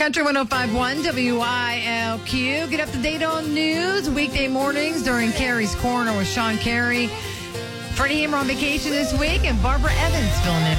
Country 105.1 WILQ. Get up to date on news weekday mornings during Carrie's Corner with Sean Carey. Freddie Hammer on vacation this week, and Barbara Evans filling in